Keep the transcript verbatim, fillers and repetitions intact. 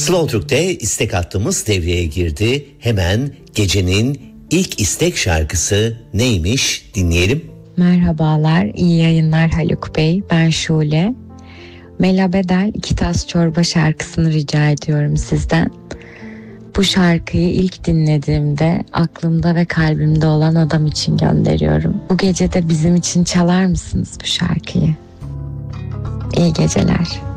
Slow Türk'te istek hattımız devreye girdi. Hemen gecenin ilk istek şarkısı neymiş dinleyelim. Merhabalar, iyi yayınlar Haluk Bey. Ben Şule. Mela Bedel iki tas çorba şarkısını rica ediyorum sizden. Bu şarkıyı ilk dinlediğimde aklımda ve kalbimde olan adam için gönderiyorum. Bu gece de bizim için çalar mısınız bu şarkıyı? İyi geceler.